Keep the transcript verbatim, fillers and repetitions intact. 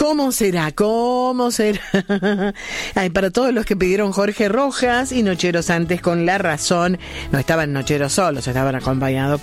¿Cómo será? ¿Cómo será? Ay, para todos los que pidieron Jorge Rojas y Nocheros antes con La Razón, no estaban Nocheros solos, estaban acompañados